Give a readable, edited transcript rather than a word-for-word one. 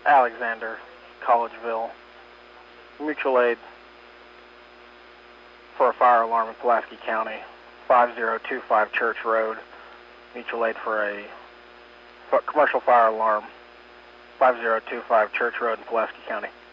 Alexander, Collegeville. Mutual aid for a fire alarm in Pulaski County, 5025 Church Road. Mutual aid for a commercial fire alarm, 5025 Church Road in Pulaski County.